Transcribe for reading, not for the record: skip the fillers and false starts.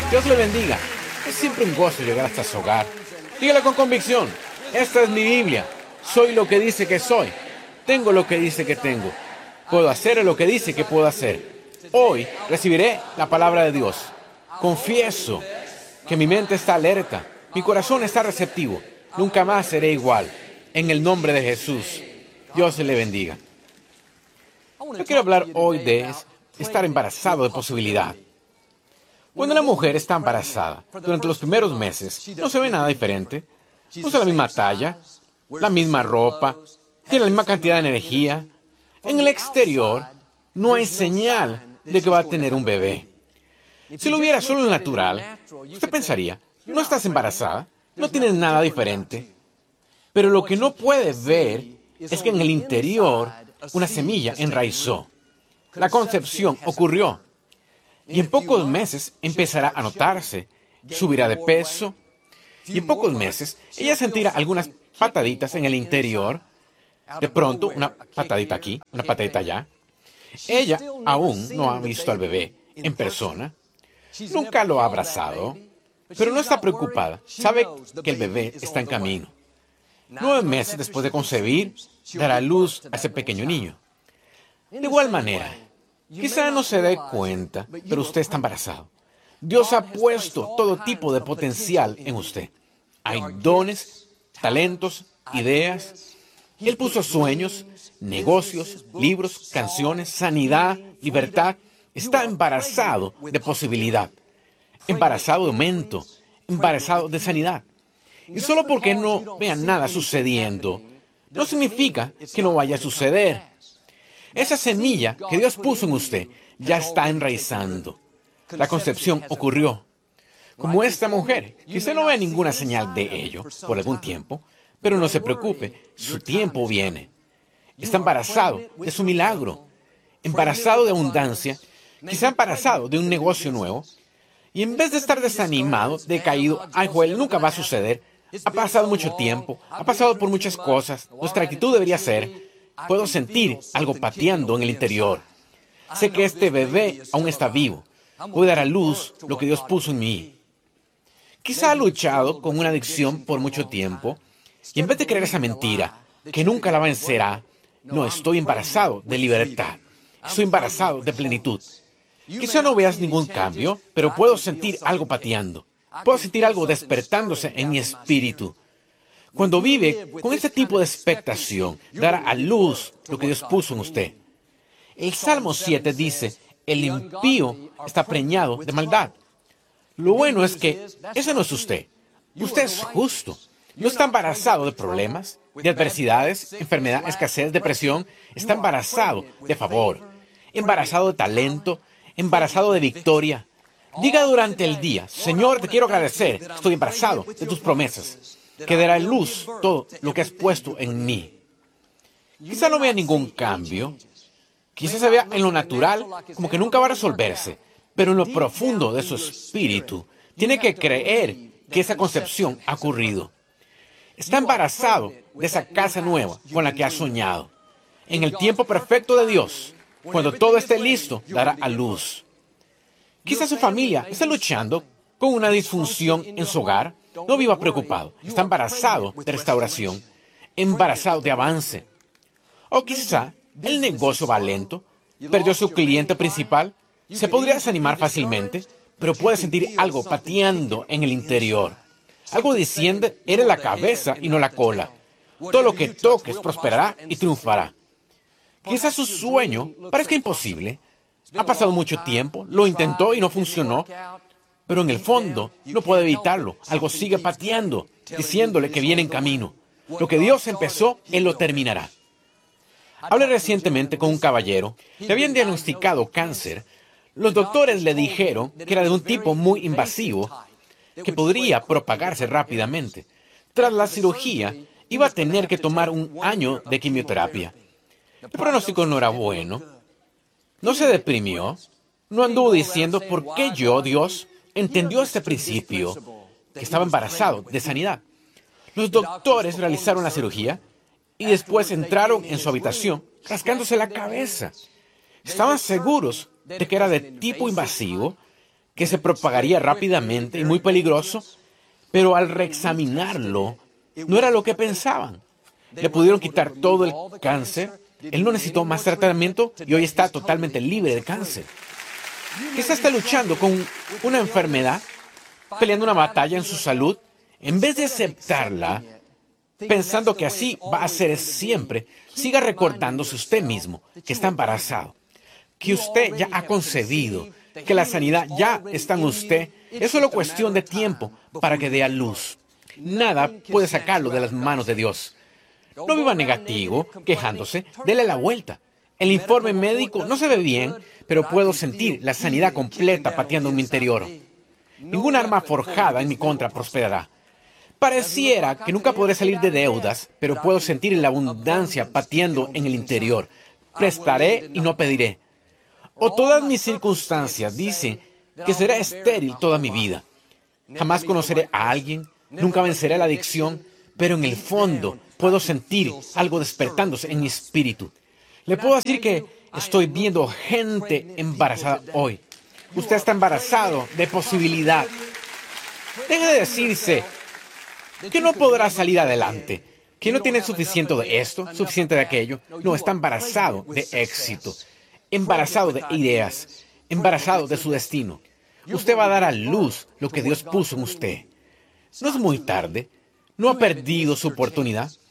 Dios le bendiga. Es siempre un gozo llegar hasta su hogar. Dígale con convicción: esta es mi Biblia. Soy lo que dice que soy. Tengo lo que dice que tengo. Puedo hacer lo que dice que puedo hacer. Hoy recibiré la palabra de Dios. Confieso que mi mente está alerta. Mi corazón está receptivo. Nunca más seré igual. En el nombre de Jesús. Dios le bendiga. Yo quiero hablar hoy de estar embarazado de posibilidad. Cuando una mujer está embarazada, durante los primeros meses, no se ve nada diferente. Usa la misma talla, la misma ropa, tiene la misma cantidad de energía. En el exterior, no hay señal de que va a tener un bebé. Si lo hubiera solo natural, usted pensaría: no estás embarazada, no tienes nada diferente. Pero lo que no puede ver es que en el interior una semilla enraizó. La concepción ocurrió. Y en pocos meses empezará a notarse. Subirá de peso. Y en pocos meses ella sentirá algunas pataditas en el interior. De pronto, una patadita aquí, una patadita allá. Ella aún no ha visto al bebé en persona. Nunca lo ha abrazado. Pero no está preocupada. Sabe que el bebé está en camino. 9 meses después de concebir, dará luz a ese pequeño niño. De igual manera, quizá no se dé cuenta, pero usted está embarazado. Dios ha puesto todo tipo de potencial en usted. Hay dones, talentos, ideas. Él puso sueños, negocios, libros, canciones, sanidad, libertad. Está embarazado de posibilidad, embarazado de aumento, embarazado de sanidad. Y solo porque no vea nada sucediendo, no significa que no vaya a suceder. Esa semilla que Dios puso en usted ya está enraizando. La concepción ocurrió. Como esta mujer, que usted no ve ninguna señal de ello por algún tiempo, pero no se preocupe, su tiempo viene. Está embarazado de su milagro, embarazado de abundancia, quizá embarazado de un negocio nuevo. Y en vez de estar desanimado, decaído: ay, Joel, nunca va a suceder. Ha pasado mucho tiempo, ha pasado por muchas cosas. Nuestra actitud debería ser: puedo sentir algo pateando en el interior. Sé que este bebé aún está vivo. Puede dar a luz lo que Dios puso en mí. Quizá ha luchado con una adicción por mucho tiempo, y en vez de creer esa mentira, que nunca la vencerá: no, estoy embarazado de libertad. Estoy embarazado de plenitud. Quizá no veas ningún cambio, pero puedo sentir algo pateando. Puedo sentir algo despertándose en mi espíritu. Cuando vive con este tipo de expectación, dará a luz lo que Dios puso en usted. El Salmo 7 dice: el impío está preñado de maldad. Lo bueno es que ese no es usted. Usted es justo. No está embarazado de problemas, de adversidades, enfermedad, escasez, depresión. Está embarazado de favor, embarazado de talento, embarazado de victoria. Diga durante el día: Señor, te quiero agradecer. Estoy embarazado de tus promesas, que dará en luz todo lo que has puesto en mí. Quizá no vea ningún cambio. Quizá se vea en lo natural como que nunca va a resolverse, pero en lo profundo de su espíritu tiene que creer que esa concepción ha ocurrido. Está embarazado de esa casa nueva con la que ha soñado. En el tiempo perfecto de Dios, cuando todo esté listo, dará a luz. Quizá su familia está luchando con una disfunción en su hogar. No viva preocupado. Está embarazado de restauración, embarazado de avance. O quizá el negocio va lento, perdió su cliente principal. Se podría desanimar fácilmente, pero puede sentir algo pateando en el interior. Algo diciendo: eres la cabeza y no la cola. Todo lo que toques prosperará y triunfará. Quizá su sueño parezca imposible. Ha pasado mucho tiempo, lo intentó y no funcionó, pero en el fondo no puede evitarlo. Algo sigue pateando, diciéndole que viene en camino. Lo que Dios empezó, Él lo terminará. Hablé recientemente con un caballero. Le habían diagnosticado cáncer. Los doctores le dijeron que era de un tipo muy invasivo, que podría propagarse rápidamente. Tras la cirugía, iba a tener que tomar 1 año de quimioterapia. El pronóstico no era bueno. No se deprimió. No anduvo diciendo: ¿por qué yo, Dios? Entendió este principio, que estaba embarazado de sanidad. Los doctores realizaron la cirugía y después entraron en su habitación rascándose la cabeza. Estaban seguros de que era de tipo invasivo, que se propagaría rápidamente y muy peligroso, pero al reexaminarlo, no era lo que pensaban. Le pudieron quitar todo el cáncer, él no necesitó más tratamiento y hoy está totalmente libre de cáncer. Quizás está luchando con una enfermedad, peleando una batalla en su salud. En vez de aceptarla, pensando que así va a ser siempre, siga recordándose usted mismo que está embarazado, que usted ya ha concebido, que la sanidad ya está en usted. Es solo cuestión de tiempo para que dé a luz. Nada puede sacarlo de las manos de Dios. No viva negativo, quejándose, dele la vuelta. El informe médico no se ve bien, pero puedo sentir la sanidad completa pateando en mi interior. Ninguna arma forjada en mi contra prosperará. Pareciera que nunca podré salir de deudas, pero puedo sentir la abundancia pateando en el interior. Prestaré y no pediré. O todas mis circunstancias dicen que será estéril toda mi vida. Jamás conoceré a alguien, nunca venceré la adicción, pero en el fondo puedo sentir algo despertándose en mi espíritu. Le puedo decir que estoy viendo gente embarazada hoy. Usted está embarazado de posibilidad. Deje de decirse que no podrá salir adelante, que no tiene suficiente de esto, suficiente de aquello. No, está embarazado de éxito, embarazado de ideas, embarazado de su destino. Usted va a dar a luz lo que Dios puso en usted. No es muy tarde. No ha perdido su oportunidad.